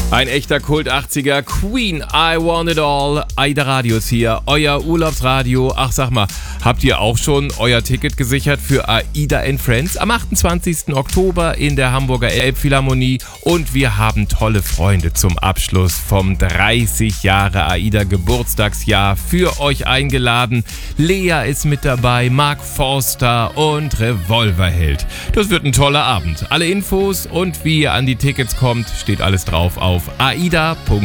Ein echter Kult 80er, Queen, I Want It All, AIDA Radios hier, euer Urlaubsradio. Ach, sag mal, habt ihr auch schon euer Ticket gesichert für AIDA and Friends am 28. Oktober in der Hamburger Elbphilharmonie? Und wir haben tolle Freunde zum Abschluss vom 30 Jahre AIDA Geburtstagsjahr für euch eingeladen. Lea ist mit dabei, Mark Forster und Revolverheld. Das wird ein toller Abend. Alle Infos und wie ihr an die Tickets kommt, steht alles drauf auf aida.de.